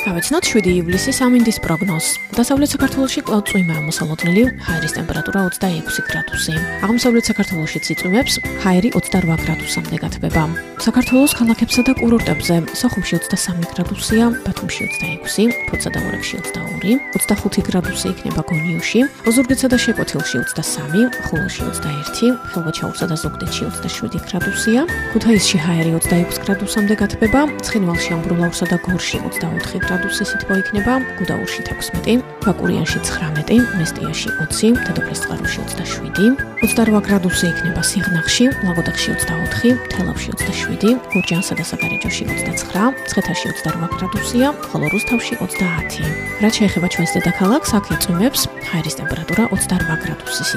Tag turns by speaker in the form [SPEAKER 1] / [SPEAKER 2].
[SPEAKER 1] გავეცნოთ 7 ივლისის ამინდის პროგნოზს. დასავლეთ საქართველოში კვლავ წვიმაა მოსალოდნელი, ჰაერის ტემპერატურა 26 გრადუსი. აღმოსავლეთ საქართველოში წიწვიმებს, ჰაერი 28 გრადუსამდე გათბება. საქართველოს ქალაქებსა და კურორტებზე სოხუმში 23 გრადუსია, ბათუმში 26, ფოთსადამურებში 22, 25 გრადუსი იქნება გონიოში, ოზურგეთსა და შეკვეთილში 23, ხულოში 21, ხელვაჩაურსა და ზუგდიდში 27 გრადუსია, ქუთაისში ჰაერი 26 გრადუსამდე გათბება, ცხინვალში, ამბროლაურსა და გორში 24 გრადუსი სითბო იქნება, გუდაურში 16, ბაკურიანში 19, მესტიაში 20, დედოფლისწყაროში 27, 28 გრადუსი იქნება სიღნაღში, ლაგოდეხში 24, თელავში 27, გურჯაანსა და საგარეჯოში 29, მცხეთაში 28 გრადუსია, ხოლო რუსთავში 30. რაც შეეხება ჩვენს დედაქალაქს, აქ იწვიმებს, ჰაერის ტემპერატურა 28 გრადუსი